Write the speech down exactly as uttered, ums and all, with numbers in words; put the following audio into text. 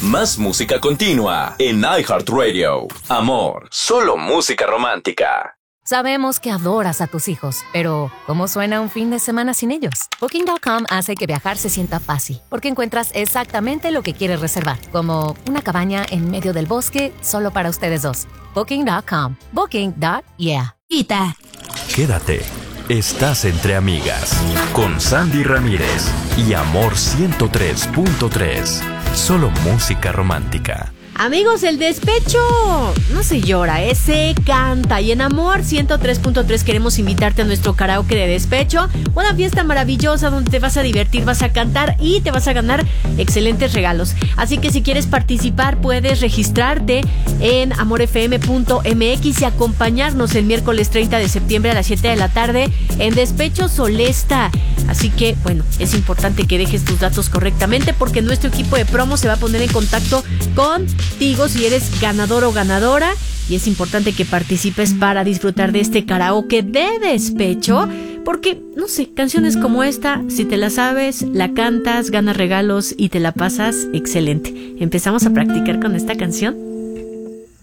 Más música continua en iHeartRadio. Amor, solo música romántica. Sabemos que adoras a tus hijos, pero ¿cómo suena un fin de semana sin ellos? Booking punto com hace que viajar se sienta fácil, porque encuentras exactamente lo que quieres reservar, como una cabaña en medio del bosque solo para ustedes dos. Booking punto com. Booking. Yeah. Ita. Quédate. Estás entre amigas con Sandy Ramírez y Amor ciento tres punto tres. Solo música romántica. Amigos, el despecho no se llora, eh, se canta. Y en Amor ciento tres punto tres queremos invitarte a nuestro karaoke de despecho. Una fiesta maravillosa donde te vas a divertir, vas a cantar y te vas a ganar excelentes regalos. Así que si quieres participar, puedes registrarte en amor f m punto m x y acompañarnos el miércoles treinta de septiembre a las siete de la tarde en Despecho Solesta. Así que, bueno, es importante que dejes tus datos correctamente porque nuestro equipo de promo se va a poner en contacto contigo si eres ganador o ganadora. Y es importante que participes para disfrutar de este karaoke de despecho. Porque, no sé, canciones como esta, si te la sabes, la cantas, ganas regalos y te la pasas excelente. ¿Empezamos a practicar con esta canción?